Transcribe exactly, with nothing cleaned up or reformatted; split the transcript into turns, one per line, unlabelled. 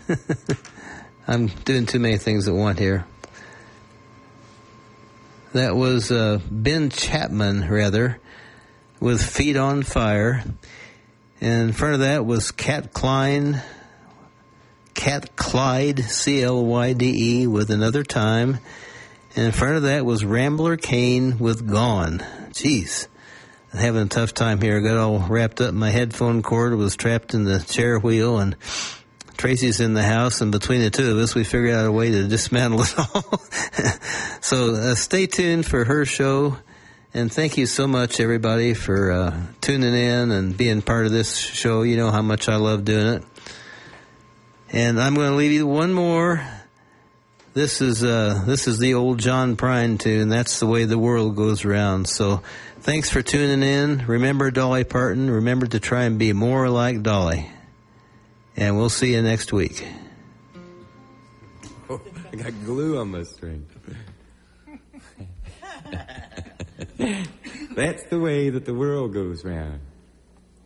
I'm doing too many things at once here. That was uh, Ben Chapman, rather, with Feet on Fire. And in front of that was Cat Klein, Cat Clyde, C L Y D E, with Another Time. And in front of that was Rambler Kane with Gone. Jeez. I'm having a tough time here. I got all wrapped up. My headphone cord was trapped in the chair wheel, and Tracy's in the house, and between the two of us, we figured out a way to dismantle it all. So uh, stay tuned for her show, and thank you so much, everybody, for uh, tuning in and being part of this show. You know how much I love doing it. And I'm going to leave you one more. This is uh, this is the old John Prine tune. That's the way the world goes around. So thanks for tuning in. Remember Dolly Parton. Remember to try and be more like Dolly. And we'll see you next week.
Oh, I got glue on my string. That's the way that the world goes round.